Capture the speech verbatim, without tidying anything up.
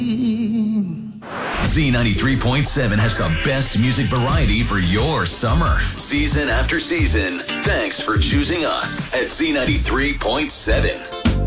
Z ninety-three point seven has the best music variety for your summer. Season after season. Thanks for choosing us at Z ninety-three point seven.